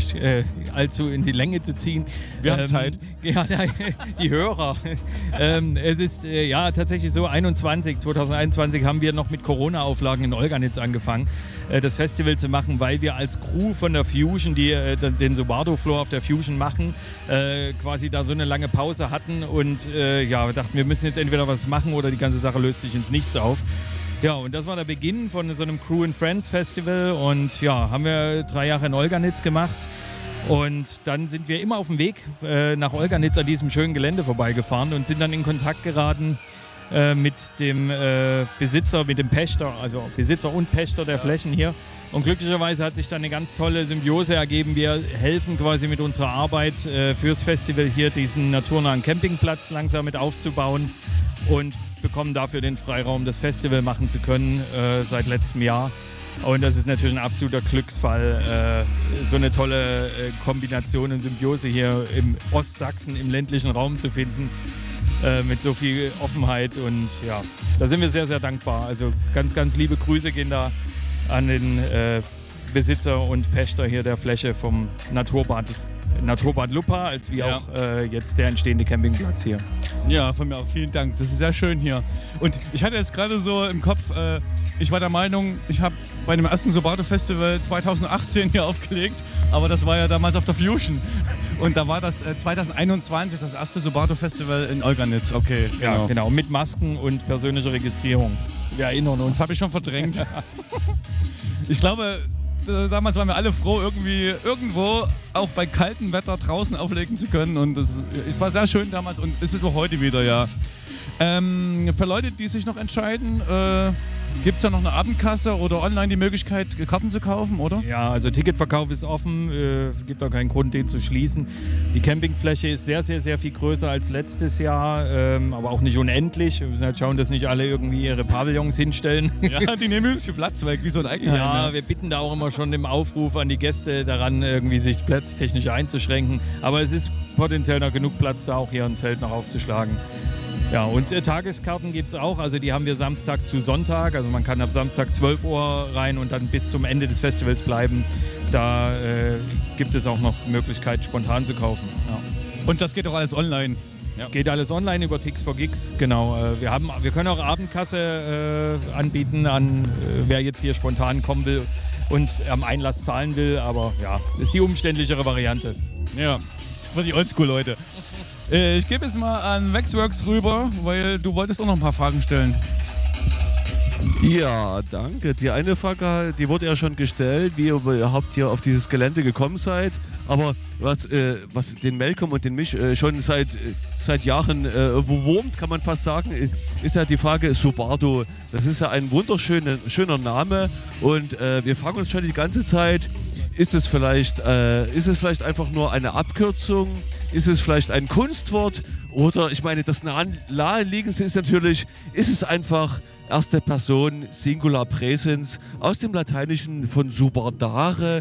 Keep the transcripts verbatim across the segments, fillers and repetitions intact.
nicht äh, allzu in die Länge zu ziehen. Wir haben ähm, Zeit. Ja, die Hörer. ähm, es ist äh, ja tatsächlich so, einundzwanzig, zwanzig einundzwanzig haben wir noch mit Corona-Auflagen in Olganitz angefangen, äh, das Festival zu machen, weil wir als Crew von der Fusion, die äh, den Subardo-Floor auf der Fusion machen, äh, quasi da so eine lange Pause hatten und äh, ja, wir dachten, wir müssen jetzt entweder was machen oder die ganze Sache löst sich ins Nichts auf. Ja, und das war der Beginn von so einem Crew and Friends Festival und ja, haben wir drei Jahre in Olganitz gemacht und dann sind wir immer auf dem Weg äh, nach Olganitz an diesem schönen Gelände vorbeigefahren und sind dann in Kontakt geraten äh, mit dem äh, Besitzer, mit dem Pächter, also Besitzer und Pächter der Flächen hier. Und glücklicherweise hat sich dann eine ganz tolle Symbiose ergeben. Wir helfen quasi mit unserer Arbeit äh, fürs Festival hier diesen naturnahen Campingplatz langsam mit aufzubauen und bekommen dafür den Freiraum, das Festival machen zu können äh, seit letztem Jahr. Und das ist natürlich ein absoluter Glücksfall, äh, so eine tolle äh, Kombination und Symbiose hier im Ostsachsen, im ländlichen Raum zu finden, äh, mit so viel Offenheit. Und ja, da sind wir sehr, sehr dankbar. Also ganz, ganz liebe Grüße gehen da an den äh, Besitzer und Pächter hier der Fläche vom Naturbad, Naturbad Luppa, als wie ja. auch äh, jetzt der entstehende Campingplatz hier. Ja, von mir auch vielen Dank. Das ist sehr schön hier. Und ich hatte jetzt gerade so im Kopf, äh, ich war der Meinung, ich habe bei dem ersten Subardo Festival zwanzig achtzehn hier aufgelegt, aber das war ja damals auf der Fusion. Und da war das äh, zwanzig einundzwanzig das erste Subardo Festival in Olganitz. Okay, genau. Ja, genau. Mit Masken und persönlicher Registrierung. Wir erinnern uns. Das habe ich schon verdrängt. Ich glaube, damals waren wir alle froh, irgendwie irgendwo auch bei kaltem Wetter draußen auflegen zu können. Und das, es war sehr schön damals und es ist auch heute wieder, ja. Ähm, für Leute, die sich noch entscheiden, äh, gibt es ja noch eine Abendkasse oder online die Möglichkeit, Karten zu kaufen, oder? Ja, also Ticketverkauf ist offen, äh, gibt auch keinen Grund, den zu schließen. Die Campingfläche ist sehr, sehr, sehr viel größer als letztes Jahr, ähm, aber auch nicht unendlich. Wir müssen halt schauen, dass nicht alle irgendwie ihre Pavillons hinstellen. Ja, die nehmen uns viel Platz weg, wie so ein Eigenheim. Ja, wir bitten da auch immer schon im Aufruf an die Gäste daran, irgendwie sich platztechnisch einzuschränken. Aber es ist potenziell noch genug Platz, da auch hier ein Zelt noch aufzuschlagen. Ja, und äh, Tageskarten gibt es auch, also die haben wir Samstag zu Sonntag, also man kann ab Samstag zwölf Uhr rein und dann bis zum Ende des Festivals bleiben. Da äh, gibt es auch noch Möglichkeit, spontan zu kaufen. Ja. Und das geht auch alles online? Ja. Geht alles online über Tix for Gigs, genau. Äh, wir, haben, wir können auch Abendkasse äh, anbieten an äh, wer jetzt hier spontan kommen will und am Einlass zahlen will, aber ja, ist die umständlichere Variante. Ja, für die Oldschool-Leute. Ich gebe es mal an Waxworks rüber, weil du wolltest auch noch ein paar Fragen stellen. Ja, danke. Die eine Frage, die wurde ja schon gestellt, wie ihr überhaupt hier auf dieses Gelände gekommen seid. Aber was, äh, was den Malcolm und den mich äh, schon seit, seit Jahren äh, wurmt, kann man fast sagen, ist ja die Frage Subardo. Das ist ja ein wunderschöner schöner Name und äh, wir fragen uns schon die ganze Zeit, ist es vielleicht, äh, ist es vielleicht einfach nur eine Abkürzung? Ist es vielleicht ein Kunstwort? Oder, ich meine, das Naheliegendste ist natürlich, ist es einfach erste Person, Singular Präsens, aus dem Lateinischen von subardare,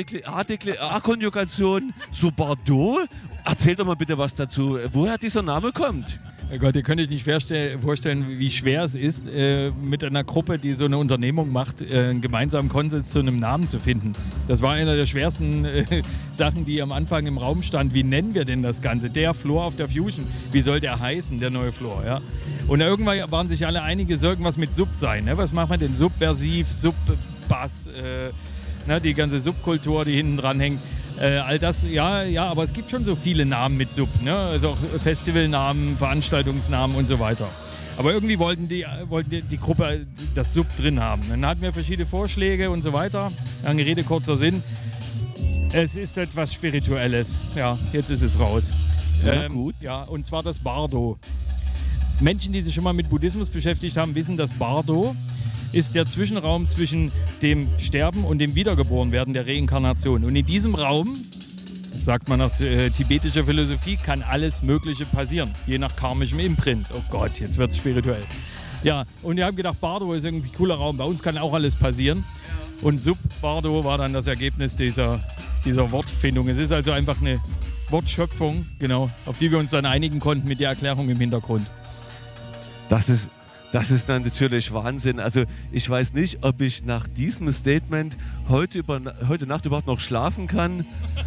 A-Konjugation, Subardo? Erzähl doch mal bitte was dazu, woher dieser Name kommt. Oh Gott, ihr könnt euch nicht vorstellen, wie schwer es ist, äh, mit einer Gruppe, die so eine Unternehmung macht, äh, einen gemeinsamen Konsens zu einem Namen zu finden. Das war eine der schwersten äh, Sachen, die am Anfang im Raum stand. Wie nennen wir denn das Ganze? Der Floor auf der Fusion. Wie soll der heißen, der neue Floor? Ja? Und irgendwann waren sich alle einig, es soll irgendwas mit Sub sein. Ne? Was macht man denn? Subversiv, Sub-Bass, äh, ne? Die ganze Subkultur, die hinten dran hängt. Äh, all das, ja, ja, aber es gibt schon so viele Namen mit Sub, ne? Also auch Festivalnamen, Veranstaltungsnamen und so weiter. Aber irgendwie wollten die, wollten die, die Gruppe das Sub drin haben. Dann hatten wir verschiedene Vorschläge und so weiter. Lange Rede, kurzer Sinn. Es ist etwas Spirituelles. Ja, jetzt ist es raus. Ja, ähm, gut. Ja, und zwar das Bardo. Menschen, die sich schon mal mit Buddhismus beschäftigt haben, wissen, dass Bardo ist der Zwischenraum zwischen dem Sterben und dem Wiedergeborenwerden, der Reinkarnation. Und in diesem Raum, sagt man nach äh, tibetischer Philosophie, kann alles Mögliche passieren, je nach karmischem Imprint. Oh Gott, jetzt wird es spirituell. Ja, und wir haben gedacht, Bardo ist irgendwie ein cooler Raum, bei uns kann auch alles passieren. Und Sub-Bardo war dann das Ergebnis dieser, dieser Wortfindung. Es ist also einfach eine Wortschöpfung, genau, auf die wir uns dann einigen konnten mit der Erklärung im Hintergrund. Das ist Das ist dann natürlich Wahnsinn. Also ich weiß nicht, ob ich nach diesem Statement heute, über, heute Nacht überhaupt noch schlafen kann.